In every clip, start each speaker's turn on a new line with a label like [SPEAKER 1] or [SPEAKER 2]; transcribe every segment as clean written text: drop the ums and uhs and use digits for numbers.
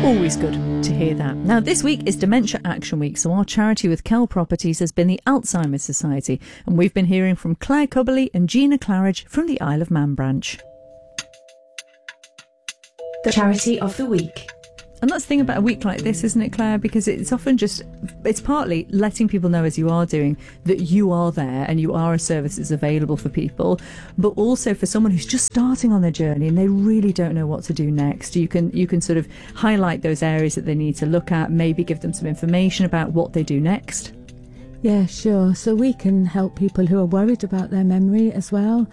[SPEAKER 1] Always good to hear that. Now, this week is Dementia Action Week, so our charity with Kell Properties has been the Alzheimer's Society, and we've been hearing from Claire Cubberley and Gina Claridge from the Isle of Man branch.
[SPEAKER 2] The Charity of the Week.
[SPEAKER 1] And that's the thing about a week like this, isn't it, Claire? Because it's often it's partly letting people know, as you are doing, that you are there and you are a service that's available for people, but also for someone who's just starting on their journey and they really don't know what to do next. You can sort of highlight those areas that they need to look at, maybe give them some information about what they do next.
[SPEAKER 3] Yeah, sure. So we can help people who are worried about their memory as well,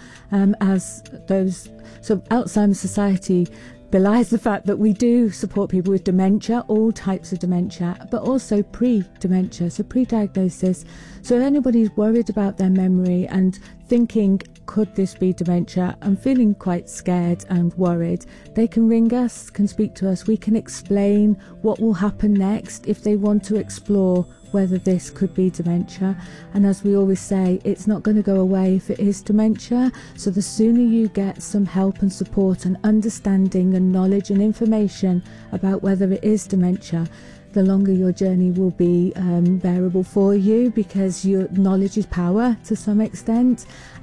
[SPEAKER 3] as those. So Alzheimer's Society belies the fact that we do support people with dementia, all types of dementia, but also pre-dementia, so pre-diagnosis. So if anybody's worried about their memory and thinking, could this be dementia, and feeling quite scared and worried, they can ring us, can speak to us. We can explain what will happen next if they want to explore whether this could be dementia. And as we always say, it's not going to go away if it is dementia. So the sooner you get some help and support and understanding and knowledge and information about whether it is dementia, the longer your journey will be bearable for you, because your knowledge is power to some extent.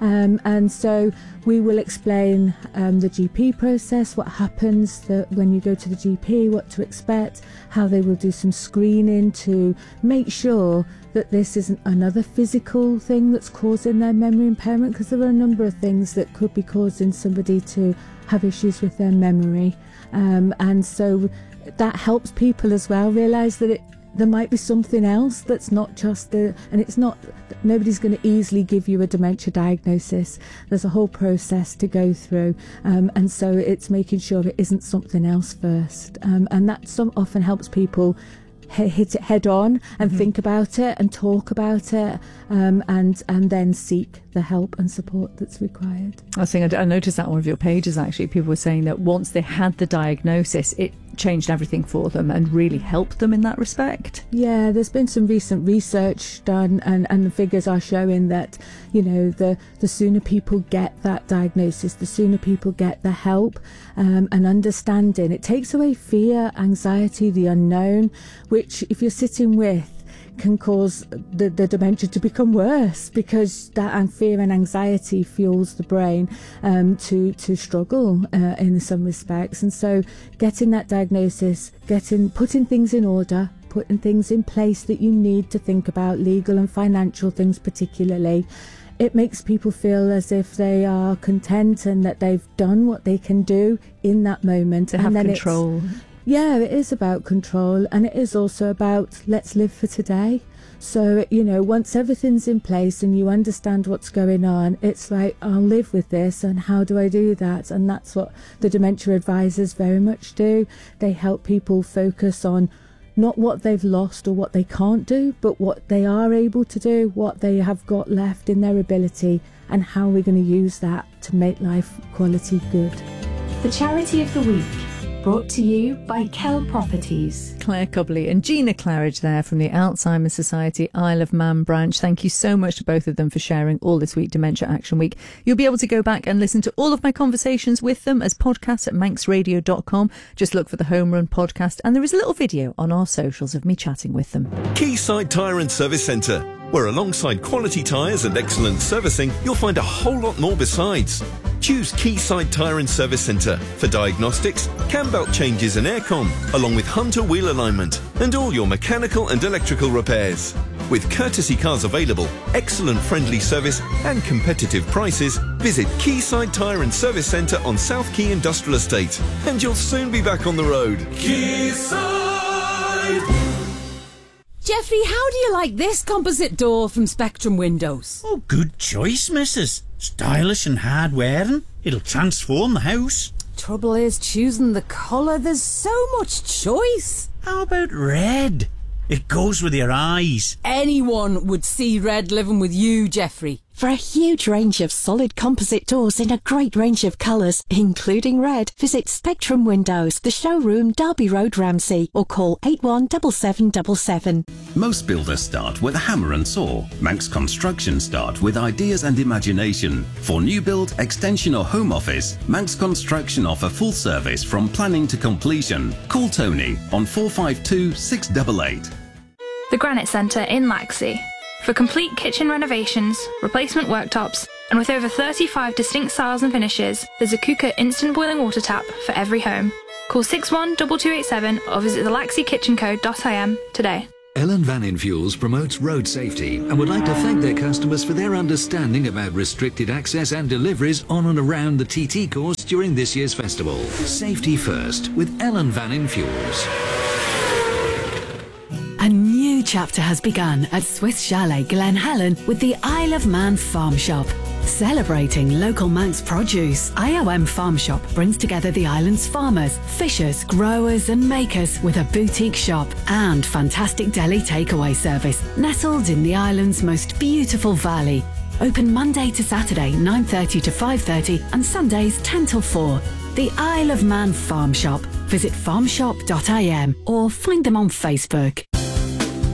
[SPEAKER 3] And so we will explain the GP process, what happens when you go to the GP, what to expect, how they will do some screening to make sure that this isn't another physical thing that's causing their memory impairment, because there are a number of things that could be causing somebody to have issues with their memory. And so that helps people as well realise that there might be something else that's not just and it's not, nobody's going to easily give you a dementia diagnosis. There's a whole process to go through, and so it's making sure it isn't something else first, and that often helps people hit it head on and think about it and talk about it, and then seek the help and support that's required.
[SPEAKER 1] I noticed that on one of your pages, actually. People were saying that once they had the diagnosis, it changed everything for them and really helped them in that respect.
[SPEAKER 3] Yeah, there's been some recent research done, and the figures are showing that, you know, the sooner people get that diagnosis, the sooner people get the help and understanding. It takes away fear, anxiety, the unknown, which if you're sitting with can cause the dementia to become worse, because that fear and anxiety fuels the brain to struggle in some respects. And so getting that diagnosis, putting things in order, putting things in place that you need to think about, legal and financial things particularly, it makes people feel as if they are content and that they've done what they can do in that moment.
[SPEAKER 1] To have control.
[SPEAKER 3] Yeah, it is about control, and it is also about let's live for today. So, you know, once everything's in place and you understand what's going on, it's like, I'll live with this, and how do I do that? And that's what the dementia advisors very much do. They help people focus on not what they've lost or what they can't do, but what they are able to do, what they have got left in their ability, and how we're going to use that to make life quality good.
[SPEAKER 2] The Charity of the Week, brought to you by Kell Properties.
[SPEAKER 1] Claire Cubberley and Gina Claridge there from the Alzheimer's Society Isle of Man branch. Thank you so much to both of them for sharing all this week, Dementia Action Week. You'll be able to go back and listen to all of my conversations with them as podcasts at manxradio.com. Just look for the Home Run podcast, and there is a little video on our socials of me chatting with them.
[SPEAKER 4] Quayside Tyre and Service Centre, where alongside quality tyres and excellent servicing, you'll find a whole lot more besides. Choose Quayside Tyre and Service Centre for diagnostics, cam belt changes and aircon, along with Hunter wheel alignment and all your mechanical and electrical repairs. With courtesy cars available, excellent friendly service and competitive prices, visit Quayside Tyre and Service Centre on South Quay Industrial Estate, and you'll soon be back on the road. Quayside!
[SPEAKER 5] Jeffrey, how do you like this composite door from Spectrum Windows?
[SPEAKER 6] Oh, good choice, missus. Stylish and hard-wearing. It'll transform the house.
[SPEAKER 5] Trouble is choosing the colour. There's so much choice.
[SPEAKER 6] How about red? It goes with your eyes.
[SPEAKER 5] Anyone would see red living with you, Jeffrey.
[SPEAKER 7] For a huge range of solid composite doors in a great range of colours, including red, visit Spectrum Windows, the showroom, Derby Road, Ramsey, or call 817777.
[SPEAKER 8] Most builders start with a hammer and saw. Manx Construction start with ideas and imagination. For new build, extension or home office, Manx Construction offer full service from planning to completion. Call Tony on 452 688.
[SPEAKER 9] The Granite Centre in Laxey. For complete kitchen renovations, replacement worktops, and with over 35 distinct styles and finishes, there's a Kuka instant boiling water tap for every home. Call 612287 or visit thelaxeykitchenco.im today.
[SPEAKER 10] Ellen Van In Fuels promotes road safety and would like to thank their customers for their understanding about restricted access and deliveries on and around the TT course during this year's festival. Safety first with Ellen Van In Fuels.
[SPEAKER 11] A new chapter has begun at Swiss Chalet Glen Helen with the Isle of Man Farm Shop. Celebrating local Manx produce, IOM Farm Shop brings together the island's farmers, fishers, growers and makers with a boutique shop and fantastic deli takeaway service nestled in the island's most beautiful valley. Open Monday to Saturday 9:30 to 5:30 and Sundays 10 till 4. The Isle of Man Farm Shop. Visit farmshop.im or find them on Facebook.